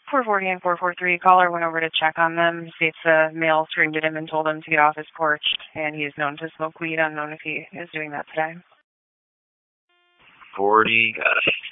440 and 443, caller went over to check on them. States the male screamed at him and told him to get off his porch, and he is known to smoke weed. Unknown if he is doing that today. 40,